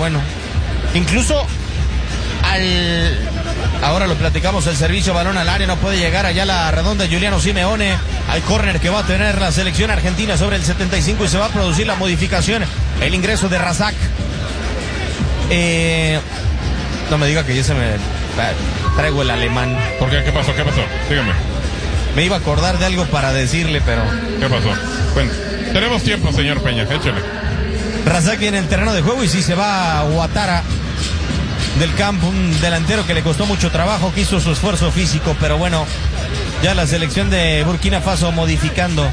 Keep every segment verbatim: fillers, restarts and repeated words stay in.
bueno. Incluso al... Ahora lo platicamos, el servicio balón al área no puede llegar allá a la redonda Giuliano Simeone. Hay córner que va a tener la selección argentina sobre el setenta y cinco y se va a producir la modificación, el ingreso de Razak. Eh, no me diga que ya se me... Traigo el alemán. ¿Por qué? ¿Qué pasó? ¿Qué pasó? Dígame. Me iba a acordar de algo para decirle, pero... ¿Qué pasó? Bueno, tenemos tiempo, señor Peña, échale. Razak viene en el terreno de juego y sí se va a Ouattara del campo, un delantero que le costó mucho trabajo, que hizo su esfuerzo físico, pero bueno, ya la selección de Burkina Faso modificando.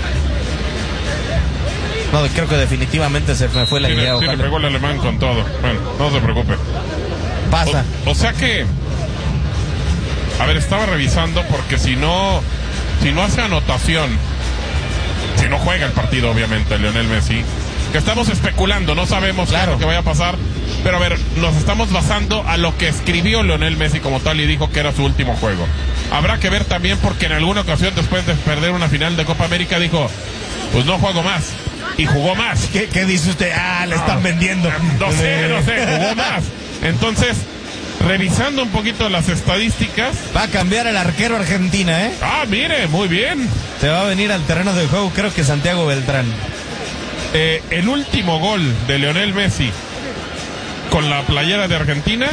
No, creo que definitivamente se me fue la sí, idea. Le, sí, le pegó el alemán con todo. Bueno, no se preocupe. Pasa. O, o sea que... A ver, estaba revisando porque si no... Si no hace anotación... Si no juega el partido, obviamente, Lionel Messi... Que estamos especulando, no sabemos claro. qué es lo que vaya a pasar... Pero a ver, nos estamos basando a lo que escribió Lionel Messi como tal y dijo que era su último juego. Habrá que ver también porque en alguna ocasión después de perder una final de Copa América dijo, pues no juego más. Y jugó más. ¿Qué, qué dice usted? Ah, le están vendiendo. No sé, no sé, jugó más. Entonces, revisando un poquito las estadísticas... Va a cambiar el arquero Argentina, ¿eh? Ah, mire, muy bien. Se va a venir al terreno de juego, creo que Santiago Beltrán. Eh, el último gol de Lionel Messi con la playera de Argentina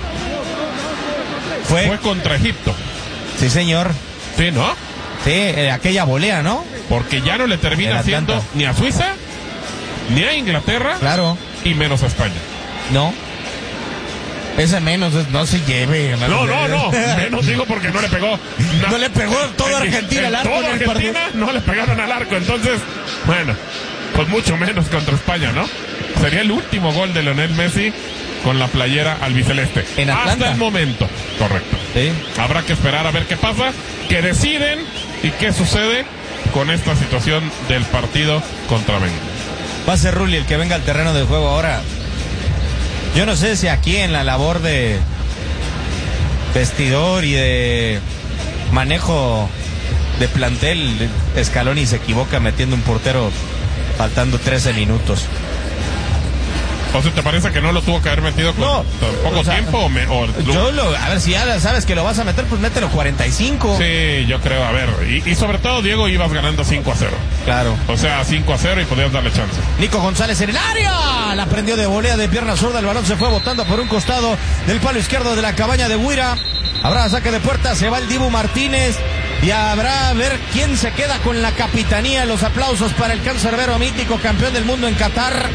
fue, fue contra Egipto. Sí, señor. Sí, ¿no? Sí, eh, aquella volea, ¿no? Porque ya no le termina haciendo ni a Suiza, ni a Inglaterra, claro, y menos a España. No. Ese menos no se lleve. No, no, no. Menos digo porque no le pegó. No, no le pegó toda Argentina al arco. Toda Argentina no le pegaron al arco. Entonces, bueno, pues mucho menos contra España, ¿no? Sería el último gol de Lionel Messi con la playera albiceleste. En Atlanta. Hasta el momento. Correcto. Sí. Habrá que esperar a ver qué pasa, qué deciden y qué sucede con esta situación del partido contra México. Va a ser Rulli el que venga al terreno del juego ahora. Yo no sé si aquí en la labor de vestidor y de manejo de plantel, Scaloni se equivoca metiendo un portero faltando trece minutos. O sea, ¿te parece que no lo tuvo que haber metido con no, poco o sea, tiempo? O me, o, yo lo, a ver, si ya sabes que lo vas a meter, pues mételo cuarenta y cinco. Sí, yo creo, a ver. Y, y sobre todo, Diego, ibas ganando cinco a cero. Claro. O sea, cinco a cero y podías darle chance. Nico González en el área. La prendió de volea de pierna zurda. El balón se fue botando por un costado del palo izquierdo de la cabaña de Huira. Habrá saque de puerta. Se va el Dibu Martínez. Y habrá a ver quién se queda con la capitanía. Los aplausos para el cancerbero mítico, campeón del mundo en Qatar.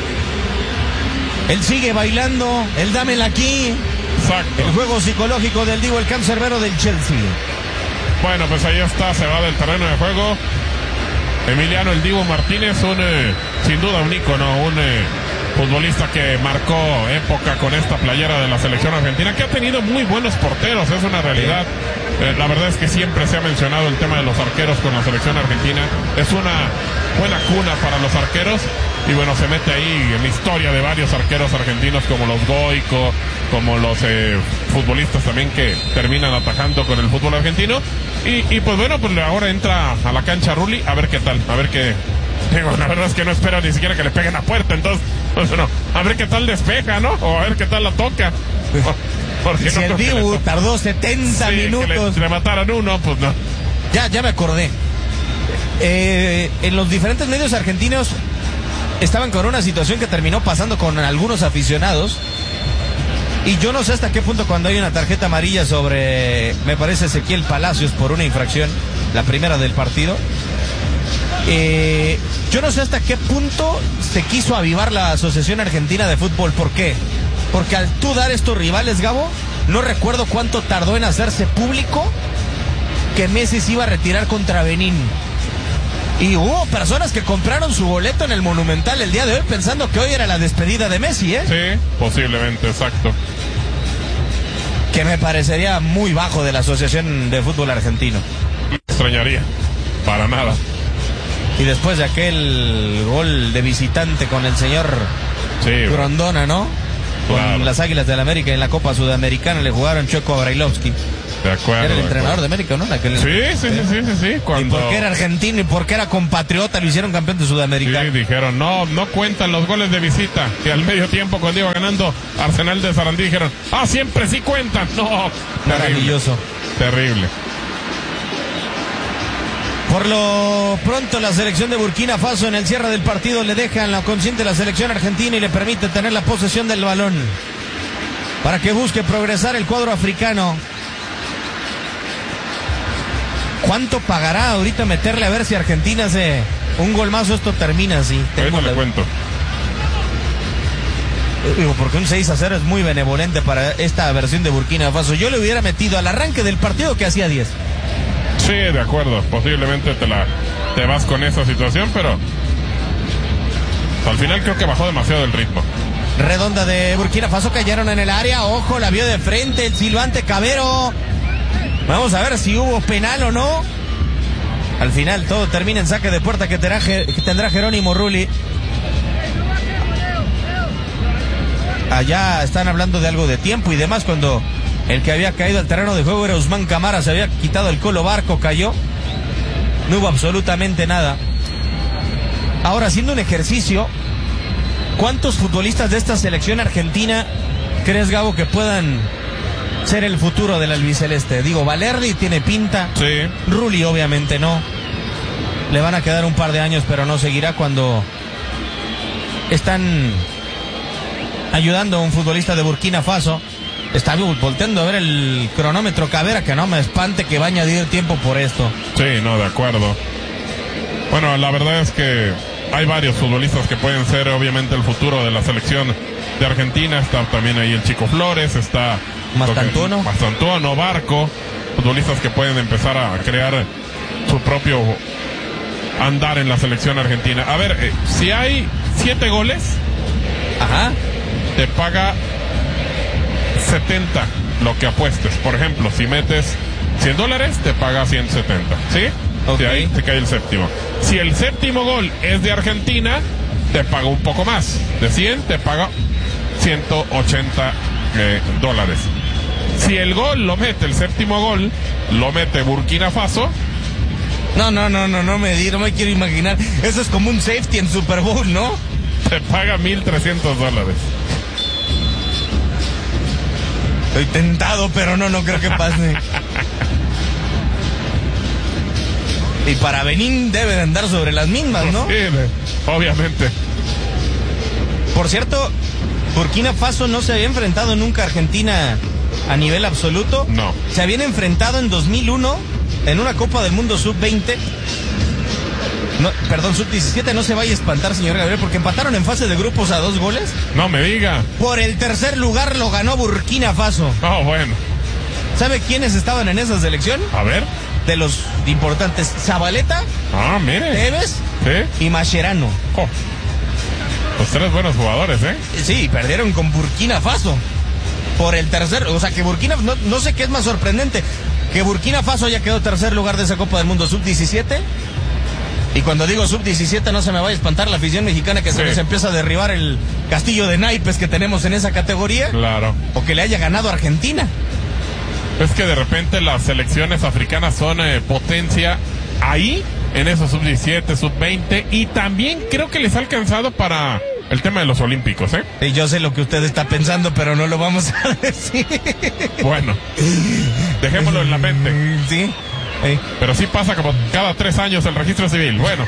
Él sigue bailando, el dámela aquí. Exacto. El juego psicológico del Divo, el cancerbero del Chelsea. Bueno, pues ahí está, se va del terreno de juego. Emiliano el Divo Martínez, un eh, sin duda un ícono, un eh, futbolista que marcó época con esta playera de la selección argentina, que ha tenido muy buenos porteros, es una realidad. Eh, la verdad es que siempre se ha mencionado el tema de los arqueros con la selección argentina. Es una buena cuna para los arqueros. Y bueno, se mete ahí en la historia de varios arqueros argentinos como los Goico, como los eh, futbolistas también que terminan atajando con el fútbol argentino. Y, y pues bueno, pues ahora entra a la cancha Rulli a ver qué tal, a ver qué... Digo, la verdad es que no espero ni siquiera que le peguen a puerta, entonces, pues no, a ver qué tal despeja, ¿no? O a ver qué tal la toca. Porque si no el Dibu tardó setenta sí, minutos. Que le, le mataran uno, pues no. Ya, ya me acordé. Eh, en los diferentes medios argentinos estaban con una situación que terminó pasando con algunos aficionados. Y yo no sé hasta qué punto cuando hay una tarjeta amarilla sobre, me parece, Ezequiel Palacios por una infracción, la primera del partido. Eh, yo no sé hasta qué punto se quiso avivar la Asociación Argentina de Fútbol. ¿Por qué? Porque al tú dar estos rivales, Gabo, no recuerdo cuánto tardó en hacerse público que Messi se iba a retirar contra Benín. Y hubo personas que compraron su boleto en el Monumental el día de hoy pensando que hoy era la despedida de Messi, ¿eh? Sí, posiblemente, exacto. Que me parecería muy bajo de la Asociación de Fútbol Argentino. Me extrañaría, para nada. Y después de aquel gol de visitante con el señor sí, Grondona, ¿no? Con claro. Las Águilas del América en la Copa Sudamericana le jugaron Chueco a Brailovsky. De acuerdo. Era el de entrenador acuerdo. de América, ¿no? Aquel... Sí, sí, sí, sí, sí, sí. Y Cuando... porque era argentino y porque era compatriota lo hicieron campeón de Sudamérica. Sí, dijeron, no, no cuentan los goles de visita. Y al medio tiempo, cuando iba ganando Arsenal de Sarandí, dijeron, ah, siempre sí cuentan. No, maravilloso. Terrible. Por lo pronto, la selección de Burkina Faso en el cierre del partido le deja en la consciente la selección argentina y le permite tener la posesión del balón para que busque progresar el cuadro africano. ¿Cuánto pagará ahorita meterle a ver si Argentina hace un gol más o esto termina así? Ahorita le cuento. Digo, porque un seis a cero es muy benevolente para esta versión de Burkina Faso. Yo le hubiera metido al arranque del partido que hacía diez. Sí, de acuerdo. Posiblemente te la te vas con esa situación, pero al final creo que bajó demasiado el ritmo. Redonda de Burkina Faso, cayeron en el área. Ojo, la vio de frente el silbante Cabero. Vamos a ver si hubo penal o no. Al final todo termina en saque de puerta que tendrá, que tendrá Jerónimo Rulli. Allá están hablando de algo de tiempo y demás cuando el que había caído al terreno de juego era Usman Camara. Se había quitado el colo Barco, cayó. No hubo absolutamente nada. Ahora, haciendo un ejercicio, ¿cuántos futbolistas de esta selección argentina crees, Gabo, que puedan ser el futuro del albiceleste? Digo, Valerdi tiene pinta. Sí. Rulli obviamente no. Le van a quedar un par de años, pero no seguirá cuando están ayudando a un futbolista de Burkina Faso. Está volteando a ver el cronómetro Cabera, que no me espante que va a añadir tiempo por esto. Sí, no, de acuerdo. Bueno, la verdad es que hay varios futbolistas que pueden ser obviamente el futuro de la selección de Argentina. Está también ahí el Chico Flores, está Mastantuono, Mastantuono, Barco, futbolistas que pueden empezar a crear su propio andar en la selección argentina. A ver, eh, si hay siete goles, ajá, te paga setenta lo que apuestes. Por ejemplo, si metes cien dólares, te paga ciento setenta, ¿sí? Okay. De ahí te cae el séptimo. Si el séptimo gol es de Argentina, te paga un poco más. De cien, te paga ciento ochenta eh, dólares. Si el gol lo mete, el séptimo gol, lo mete Burkina Faso. No, no, no, no, no me di, no me quiero imaginar. Eso es como un safety en Super Bowl, ¿no? Te paga mil trescientos dólares. Estoy tentado, pero no, no creo que pase. Y para Benín debe de andar sobre las mismas, ¿no? Sí, obviamente. Por cierto, Burkina Faso no se había enfrentado nunca a Argentina a nivel absoluto. No. Se habían enfrentado en dos mil uno en una Copa del Mundo sub veinte. No, perdón, sub diecisiete, no se vaya a espantar, señor Gabriel, porque empataron en fase de grupos a dos goles. No me diga. Por el tercer lugar lo ganó Burkina Faso. Oh, bueno. ¿Sabe quiénes estaban en esa selección? A ver. De los importantes, Zabaleta, Ah, mire. Tevez Sí. y Mascherano. Oh. Los tres buenos jugadores, ¿eh? Sí, perdieron con Burkina Faso. Por el tercer, o sea que Burkina, no, no sé qué es más sorprendente, que Burkina Faso haya quedado tercer lugar de esa Copa del Mundo sub diecisiete. Y cuando digo sub diecisiete no se me vaya a espantar la afición mexicana que Sí. se nos empieza a derribar el castillo de naipes que tenemos en esa categoría. Claro. O que le haya ganado a Argentina. Es que de repente las selecciones africanas son eh, potencia ahí, en esos sub diecisiete, sub veinte, y también creo que les ha alcanzado para el tema de los olímpicos, ¿eh? Y yo sé lo que usted está pensando, pero no lo vamos a decir. Bueno, dejémoslo en la mente. Sí. Sí. Pero sí pasa como cada tres años el registro civil. Bueno.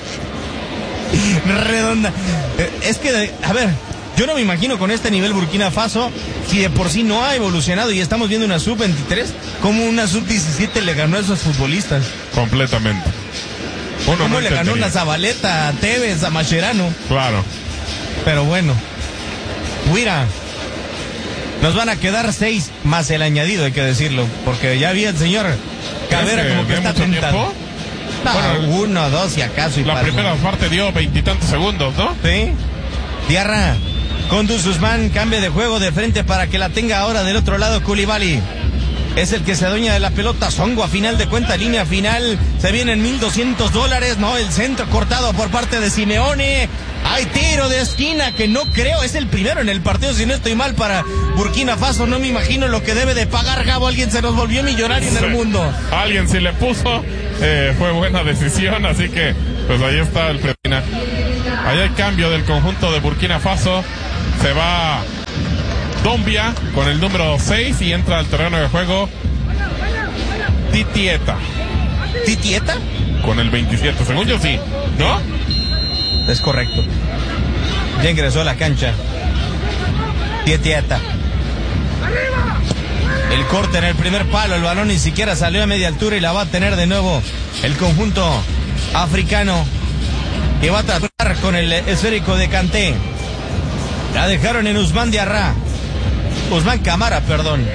Redonda. Es que, a ver, yo no me imagino con este nivel Burkina Faso, si de por sí no ha evolucionado y estamos viendo una sub veintitrés, como una sub diecisiete le ganó a esos futbolistas. Completamente. Uno ¿Cómo no le ganó entendería. una Zabaleta, a Tevez, a Mascherano? Claro. Pero bueno. Mira, nos van a quedar seis más el añadido, hay que decirlo, porque ya vi el señor Cabera ¿Crees que como que dé está mucho tentado. tiempo? No, Bueno, uno, dos, si acaso. Y La para- primera parte dio veintitantos segundos, ¿no? Sí. Diarra, con Guzmán, cambio de juego de frente para que la tenga ahora del otro lado Koulibaly. Es el que se adueña de la pelota. Songo a final de cuenta, línea final. Se vienen mil doscientos dólares, ¿no? El centro cortado por parte de Simeone. Hay tiro de esquina que no creo, es el primero en el partido, si no estoy mal, para Burkina Faso. No me imagino lo que debe de pagar, Gabo. Alguien se nos volvió millonario en el mundo. Alguien sí le puso, eh, fue buena decisión, así que pues ahí está el Burkina. Ahí hay cambio del conjunto de Burkina Faso. Se va Dombia con el número seis y entra al terreno de juego Titieta. ¿Titieta? Con el veintisiete, según yo sí, ¿no? Es correcto. Ya ingresó a la cancha Titieta. El corte en el primer palo, el balón ni siquiera salió a media altura y la va a tener de nuevo el conjunto africano, que va a tratar con el esférico de Kanté. La dejaron en Usman Diarra. Usman Camara, perdón.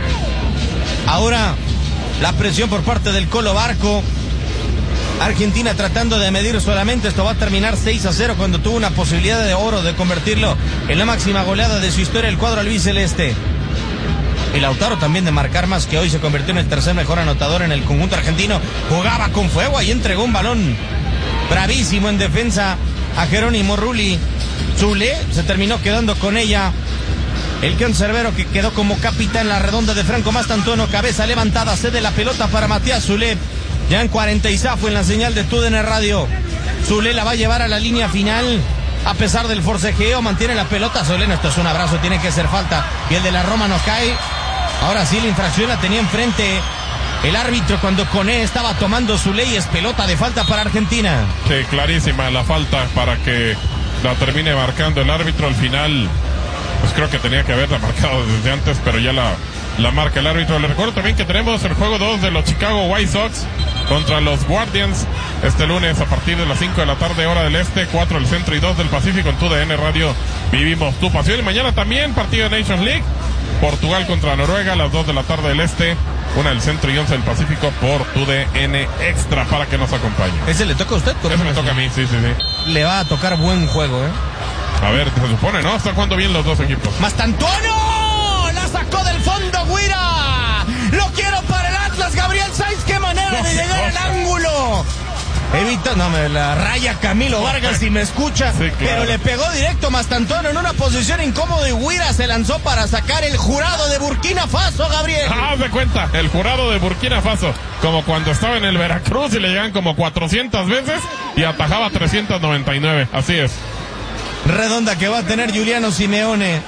Ahora la presión por parte del Colo Barco. Argentina tratando de medir solamente. Esto va a terminar seis a cero cuando tuvo una posibilidad de oro de convertirlo en la máxima goleada de su historia el cuadro albiceleste. Y Lautaro también de marcar más, que hoy se convirtió en el tercer mejor anotador en el conjunto argentino. Jugaba con fuego y entregó un balón bravísimo en defensa a Jerónimo Rulli. Zule se terminó quedando con ella. El cancerbero, que quedó como capitán, la redonda de Franco Mastantuono. Cabeza levantada, cede la pelota para Matías Zule. Ya en cuarenta y zafo en la señal de T U D N Radio. Zule la va a llevar a la línea final. A pesar del forcejeo, mantiene la pelota. Soleno, esto es un abrazo, tiene que ser falta. Y el de la Roma no cae. Ahora sí, la infracción la tenía enfrente el árbitro cuando Koné estaba tomando Zule, y es pelota de falta para Argentina. Sí, clarísima la falta para que la termine marcando el árbitro. Al final, pues creo que tenía que haberla marcado desde antes, pero ya la, la marca el árbitro. Les recuerdo también que tenemos el juego dos de los Chicago White Sox contra los Guardians este lunes a partir de las cinco de la tarde, hora del este, cuatro del centro y dos del Pacífico. En T U D N Radio vivimos tu pasión. Y mañana también partido de Nations League, Portugal contra Noruega a las dos de la tarde del este, una del centro y once del Pacífico por T U D N Extra, para que nos acompañe. ¿Ese le toca a usted? Ese me toca a mí, sí, sí, sí. Le va a tocar buen juego, ¿eh? A ver, se supone, ¿no? Están jugando bien los dos equipos. ¡Mastantuono! ¡La sacó del fondo, Guira! ¡Lo quiero para el Atlas, Gabriel Sainz! ¡Qué manera de llegar al ángulo! Evita, no, me la raya Camilo Vargas si me escucha, sí, claro. Pero le pegó directo Mastantuono en una posición incómoda y Guira se lanzó para sacar el jurado de Burkina Faso, Gabriel. Ah, de cuenta, el jurado de Burkina Faso, como cuando estaba en el Veracruz y le llegan como cuatrocientas veces y atajaba trescientas noventa y nueve, así es. Redonda que va a tener Giuliano Simeone.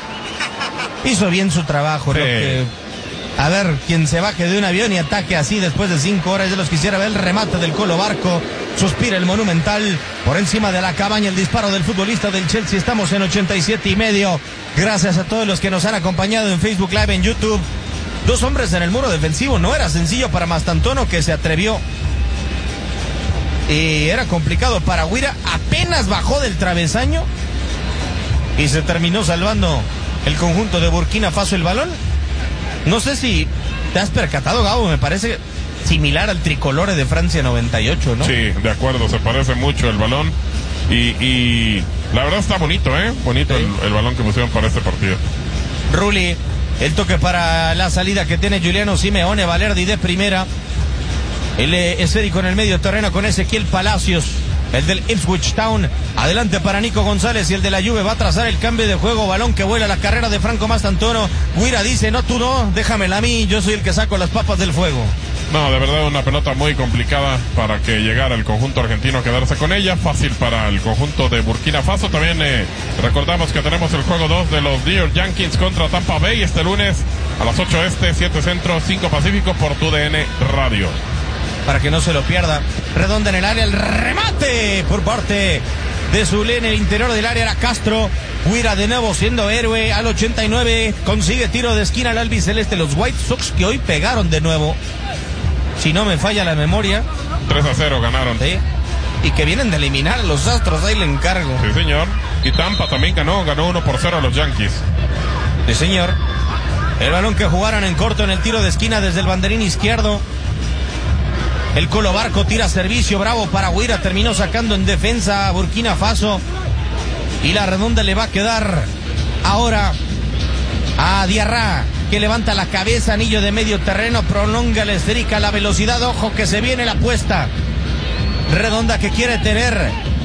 Hizo bien su trabajo, sí. Lo que... A ver, quien se baje de un avión y ataque así después de cinco horas, yo los quisiera ver. El remate del Colo Barco, suspira el Monumental, por encima de la cabaña el disparo del futbolista del Chelsea. Estamos en ochenta y siete y medio. Gracias a todos los que nos han acompañado en Facebook Live, en YouTube. Dos hombres en el muro defensivo, no era sencillo para Mastantuono, que se atrevió. Y era complicado para Guira, apenas bajó del travesaño y se terminó salvando el conjunto de Burkina Faso el balón. No sé si te has percatado, Gabo, me parece similar al tricolore de Francia noventa y ocho, ¿no? Sí, de acuerdo, se parece mucho el balón y, y la verdad está bonito, ¿eh? Bonito sí. el, el balón que pusieron para este partido. Rulli, el toque para la salida que tiene Giuliano Simeone, Valerdi de primera. El esférico en el medio terreno con Ezequiel Palacios, el del Ipswich Town. Adelante para Nico González y el de la Juve va a trazar el cambio de juego. Balón que vuela, la carrera de Franco Mastantuono. Guira dice, no, tú no, déjamela a mí, yo soy el que saco las papas del fuego. No, de verdad una pelota muy complicada para que llegara el conjunto argentino a quedarse con ella. Fácil para el conjunto de Burkina Faso. También eh, recordamos que tenemos el juego dos de los New York Yankees contra Tampa Bay este lunes a las ocho este, siete centro, cinco pacífico por T U D N Radio. Para que no se lo pierda. Redonda en el área, el remate por parte de Zule en el interior del área, era Castro. Guira de nuevo siendo héroe al ochenta y nueve, consigue tiro de esquina al albiceleste. Los White Sox que hoy pegaron de nuevo, si no me falla la memoria. tres a cero ganaron. Sí. Y que vienen de eliminar a los Astros, ahí le encargo. Sí, señor. Y Tampa también ganó, ganó uno por cero a los Yankees. Sí, señor. El balón que jugaron en corto en el tiro de esquina desde el banderín izquierdo. El Colo Barco tira servicio, bravo para Guira, terminó sacando en defensa a Burkina Faso. Y la redonda le va a quedar ahora a Diarra, que levanta la cabeza, anillo de medio terreno, prolonga la esférica, la velocidad, ojo que se viene la apuesta. Redonda que quiere tener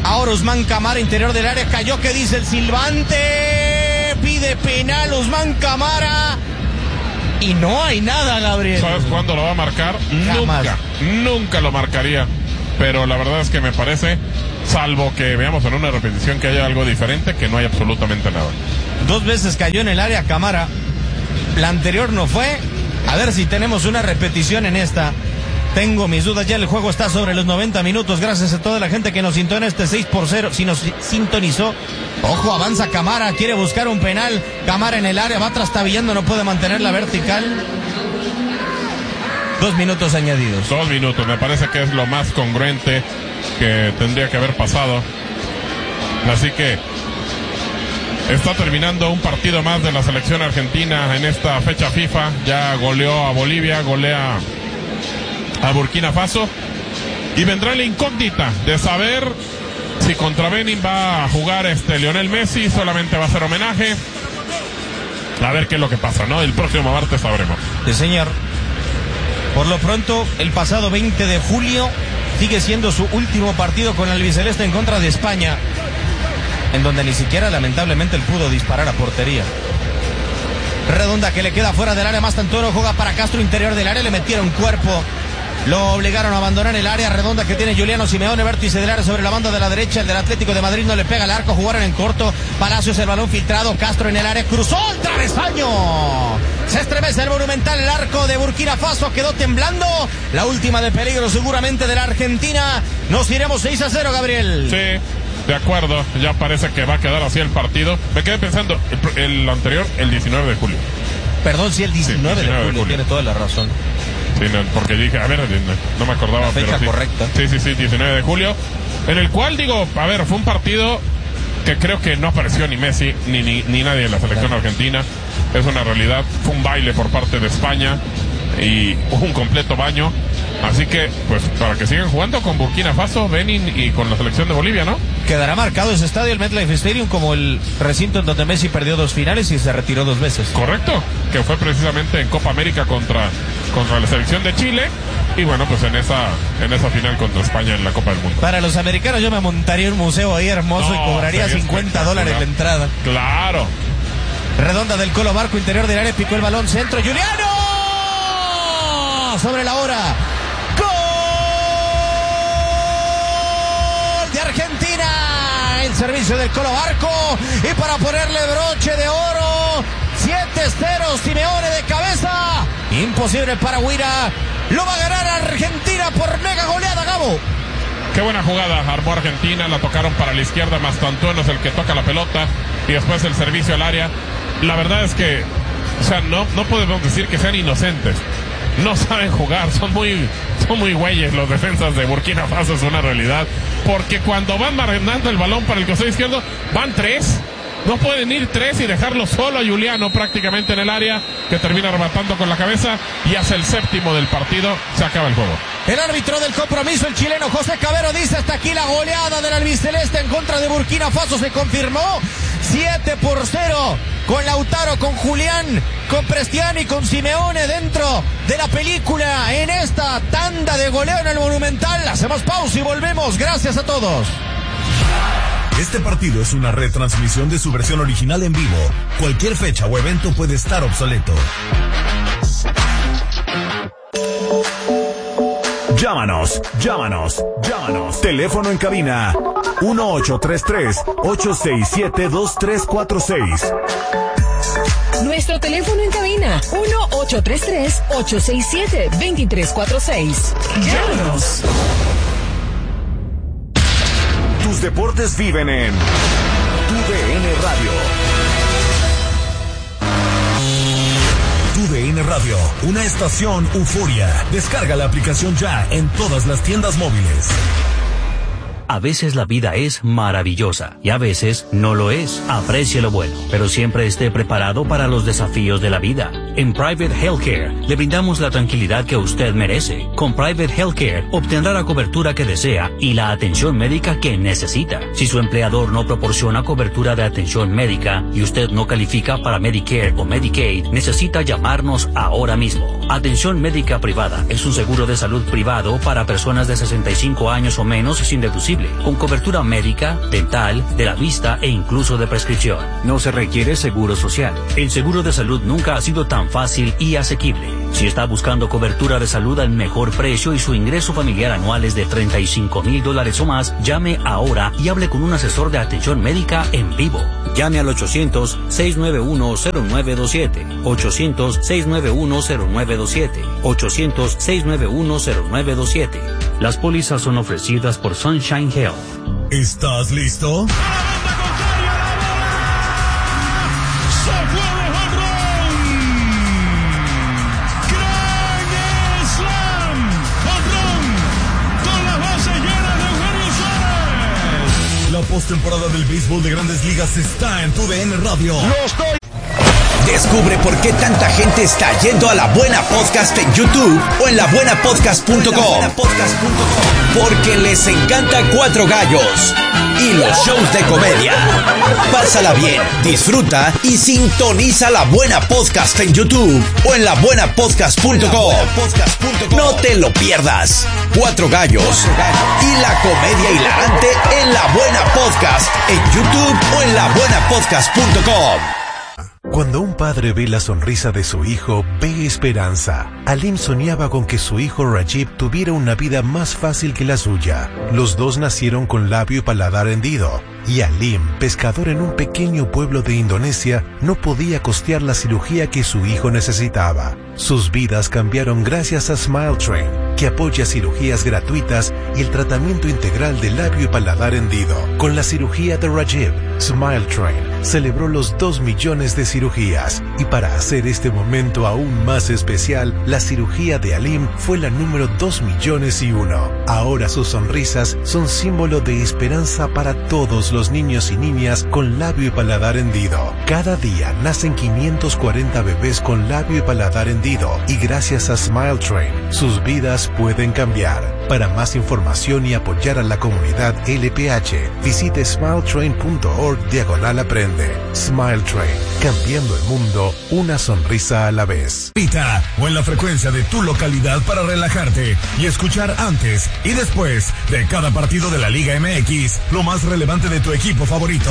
Ahora Usman Camara, interior del área, cayó. ¿Qué dice el silbante? Pide penal Usman Camara. Y no hay nada, Gabriel. ¿Sabes cuándo lo va a marcar? Jamás. Nunca, nunca lo marcaría. Pero la verdad es que me parece, salvo que veamos en una repetición que haya algo diferente, que no hay absolutamente nada. Dos veces cayó en el área Camara. La anterior no fue. A ver si tenemos una repetición en esta. Tengo mis dudas, ya el juego está sobre los noventa minutos. Gracias a toda la gente que nos sintonizó en este seis por cero. Si nos sintonizó, ojo, avanza Camara, quiere buscar un penal. Camara en el área, va trastabillando, no puede mantener la vertical. Dos minutos añadidos. Dos minutos, me parece que es lo más congruente que tendría que haber pasado. Así que está terminando un partido más de la selección argentina en esta fecha FIFA. Ya goleó a Bolivia, golea a Burkina Faso, y vendrá la incógnita de saber si contra Benin va a jugar este Lionel Messi, solamente va a ser homenaje. A ver qué es lo que pasa, ¿no? El próximo martes sabremos. Sí, señor. Por lo pronto, el pasado veinte de julio sigue siendo su último partido con el albiceleste en contra de España, en donde ni siquiera lamentablemente él pudo disparar a portería. Redonda que le queda fuera del área, más Santoro juega para Castro, interior del área, le metieron cuerpo. Lo obligaron a abandonar el área. Redonda que tiene Juliano Simeone, vértice del área sobre la banda de la derecha. El del Atlético de Madrid no le pega al arco, jugaron en corto. Palacios, el balón filtrado, Castro en el área, cruzó el travesaño. Se estremece el Monumental, el arco de Burkina Faso quedó temblando. La última de peligro seguramente de la Argentina. Nos iremos seis a cero, Gabriel. Sí, de acuerdo, ya parece que va a quedar así el partido. Me quedé pensando, el, el anterior, el diecinueve de julio. Perdón, sí, el diecinueve, sí, diecinueve de, julio, de julio, tiene toda la razón. Sí, no, porque dije, a ver, no me acordaba. La fecha pero sí. correcta. Sí, sí, sí, diecinueve de julio. En el cual, digo, a ver, fue un partido que creo que no apareció ni Messi, ni, ni, ni nadie en la selección claro. argentina. Es una realidad. Fue un baile por parte de España y un completo baño. Así que, pues, para que sigan jugando con Burkina Faso, Benin y con la selección de Bolivia, ¿no? Quedará marcado ese estadio, el MetLife Stadium, como el recinto en donde Messi perdió dos finales y se retiró dos veces. Correcto, que fue precisamente en Copa América contra, contra la selección de Chile. Y bueno, pues en esa, en esa final contra España en la Copa del Mundo. Para los americanos yo me montaría un museo ahí hermoso no, y cobraría cincuenta dólares la entrada. Claro. Redonda del Colo Barco, interior del área, picó el balón, centro, Juliano. Sobre la hora. De Argentina, el servicio del Colo Barco, y para ponerle broche de oro, siete cero, Simeone de cabeza, imposible para Huira, lo va a ganar Argentina por mega goleada, Gabo. Qué buena jugada armó Argentina, la tocaron para la izquierda, Mastantuono es el que toca la pelota, y después el servicio al área. La verdad es que, o sea, no, no podemos decir que sean inocentes. No saben jugar, son muy, son muy güeyes los defensas de Burkina Faso, es una realidad. Porque cuando van mandando el balón para el costado izquierdo, van tres. No pueden ir tres y dejarlo solo a Juliano prácticamente en el área, que termina rematando con la cabeza y hace el séptimo del partido. Se acaba el juego. El árbitro del compromiso, el chileno José Cabero, dice: hasta aquí la goleada del albiceleste en contra de Burkina Faso se confirmó. siete por cero. Con Lautaro, con Julián, con Prestiani y con Simeone dentro de la película en esta tanda de goleo en el Monumental. Hacemos pausa y volvemos. Gracias a todos. Este partido es una retransmisión de su versión original en vivo. Cualquier fecha o evento puede estar obsoleto. Llámanos, llámanos, llámanos. Teléfono en cabina uno ocho tres tres, ocho seis siete, dos tres cuatro seis. Nuestro teléfono en cabina uno ocho tres tres, ocho seis siete, dos tres cuatro seis. Llámanos. Tus deportes viven en Tu D N Radio. Tu D N Radio, una estación euforia. Descarga la aplicación ya en todas las tiendas móviles. A veces la vida es maravillosa y a veces no lo es. Aprecie lo bueno, pero siempre esté preparado para los desafíos de la vida. En Private Healthcare le brindamos la tranquilidad que usted merece. Con Private Healthcare obtendrá la cobertura que desea y la atención médica que necesita. Si su empleador no proporciona cobertura de atención médica y usted no califica para Medicare o Medicaid, necesita llamarnos ahora mismo. Atención médica privada es un seguro de salud privado para personas de sesenta y cinco años o menos sin deducible asequible, con cobertura médica, dental, de la vista e incluso de prescripción. No se requiere seguro social. El seguro de salud nunca ha sido tan fácil y asequible. Si está buscando cobertura de salud al mejor precio y su ingreso familiar anual es de treinta y cinco mil dólares o más, llame ahora y hable con un asesor de atención médica en vivo. Llame al ochocientos, seiscientos noventa y uno, cero nueve dos siete, ochocientos, seiscientos noventa y uno, cero nueve dos siete, ochocientos, seiscientos noventa y uno, cero nueve dos siete. Las pólizas son ofrecidas por Sunshine Health. ¿Estás listo? La postemporada del béisbol de Grandes Ligas está en tu D N Radio. ¡Lo estoy! Descubre por qué tanta gente está yendo a La Buena Podcast en YouTube o en la buena podcast punto com. Porque les encanta Cuatro Gallos y los shows de comedia. Pásala bien, disfruta y sintoniza La Buena Podcast en YouTube o en la buena podcast punto com. No te lo pierdas. Cuatro Gallos y la comedia hilarante en La Buena Podcast en YouTube o en la buena podcast punto com. Cuando un padre ve la sonrisa de su hijo, ve esperanza. Alim soñaba con que su hijo Rajib tuviera una vida más fácil que la suya. Los dos nacieron con labio y paladar hendido, y Alim, pescador en un pequeño pueblo de Indonesia, no podía costear la cirugía que su hijo necesitaba. Sus vidas cambiaron gracias a Smile Train, que apoya cirugías gratuitas y el tratamiento integral de labio y paladar hendido. Con la cirugía de Rajib, Smile Train celebró los dos millones de cirugías, y para hacer este momento aún más especial, la cirugía de Alim fue la número dos millones y uno. Ahora sus sonrisas son símbolo de esperanza para todos los niños y niñas con labio y paladar hendido. Cada día nacen quinientos cuarenta bebés con labio y paladar hendido, y gracias a Smile Train, sus vidas pueden cambiar. Para más información y apoyar a la comunidad L P H, visite smiletrain punto org diagonal aprende. Smile Train, cambiando el mundo, una sonrisa a la vez. Pita o en la frecuencia de tu localidad para relajarte y escuchar antes y después de cada partido de la Liga M X lo más relevante de tu equipo favorito.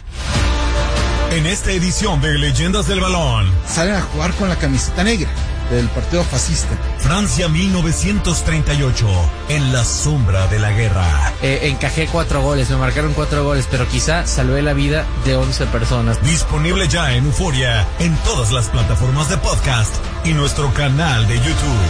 En esta edición de Leyendas del Balón, salen a jugar con la camiseta negra del partido fascista. Francia mil novecientos treinta y ocho, en la sombra de la guerra. Eh, encajé cuatro goles, me marcaron cuatro goles, pero quizá salvé la vida de once personas. Disponible ya en Euforia, en todas las plataformas de podcast y nuestro canal de YouTube.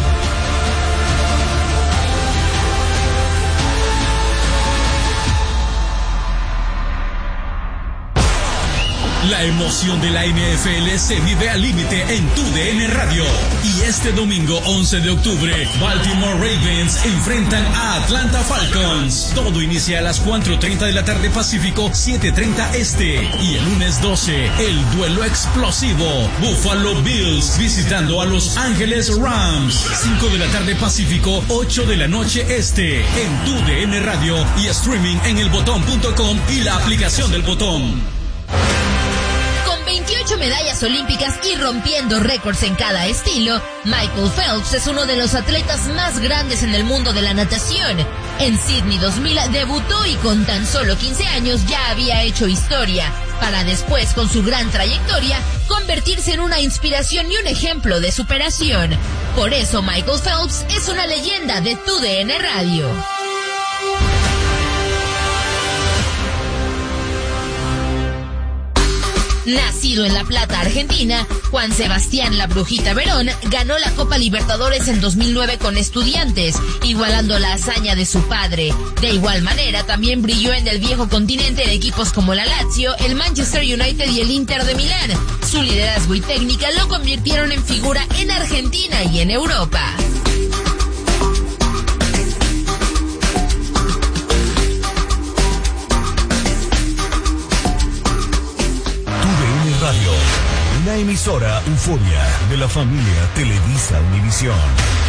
La emoción de la N F L se vive al límite en tu D N Radio. Y este domingo once de octubre, Baltimore Ravens enfrentan a Atlanta Falcons. Todo inicia a las cuatro treinta de la tarde Pacífico, siete treinta Este. Y el lunes doce, el duelo explosivo. Buffalo Bills visitando a Los Ángeles Rams. cinco de la tarde Pacífico, ocho de la noche Este. En tu D N Radio y streaming en el botón punto com y la aplicación del Botón. veintiocho medallas olímpicas y rompiendo récords en cada estilo, Michael Phelps es uno de los atletas más grandes en el mundo de la natación. En Sydney dos mil debutó y con tan solo quince años ya había hecho historia, para después, con su gran trayectoria, convertirse en una inspiración y un ejemplo de superación. Por eso Michael Phelps es una leyenda de tu D N Radio. Nacido en La Plata, Argentina, Juan Sebastián La Brujita Verón ganó la Copa Libertadores en dos mil nueve con Estudiantes, igualando la hazaña de su padre. De igual manera, también brilló en el viejo continente en equipos como la Lazio, el Manchester United y el Inter de Milán. Su liderazgo y técnica lo convirtieron en figura en Argentina y en Europa. Radio, una emisora Euforia de la familia Televisa Univisión.